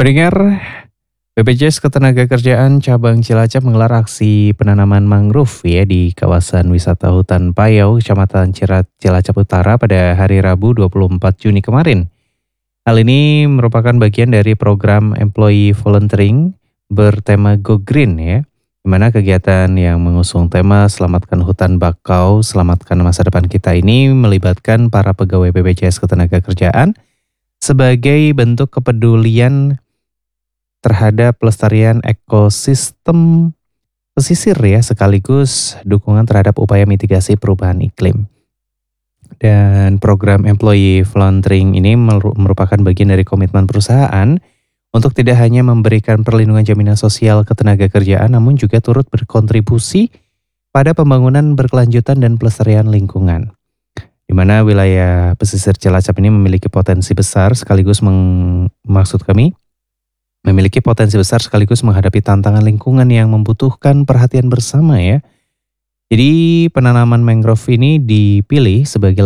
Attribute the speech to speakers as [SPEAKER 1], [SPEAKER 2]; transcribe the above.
[SPEAKER 1] Pendengar, BPJS Ketenagakerjaan Cabang Cilacap menggelar aksi penanaman mangrove ya di kawasan wisata hutan Payau, Kecamatan Cilacap Utara pada hari Rabu 24 Juni kemarin. Hal ini merupakan bagian dari program Employee Volunteering bertema Go Green ya, di mana kegiatan yang mengusung tema Selamatkan Hutan Bakau, Selamatkan Masa Depan Kita ini melibatkan para pegawai BPJS Ketenagakerjaan sebagai bentuk kepedulian terhadap pelestarian ekosistem pesisir ya, sekaligus dukungan terhadap upaya mitigasi perubahan iklim. Dan program Employee Volunteering ini merupakan bagian dari komitmen perusahaan untuk tidak hanya memberikan perlindungan jaminan sosial ketenagakerjaan, namun juga turut berkontribusi pada pembangunan berkelanjutan dan pelestarian lingkungan. Di mana wilayah pesisir Cilacap ini memiliki potensi besar memiliki potensi besar sekaligus menghadapi tantangan lingkungan yang membutuhkan perhatian bersama ya. Jadi penanaman mangrove ini dipilih sebagai